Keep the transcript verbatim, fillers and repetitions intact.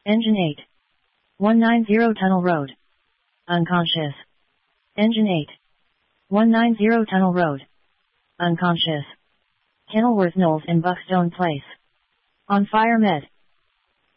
Engine eight. one ninety Tunnel Road. Unconscious. Engine eight. one ninety Tunnel Road. Unconscious. Kenilworth Knowles in Buckstone Place. On fire med.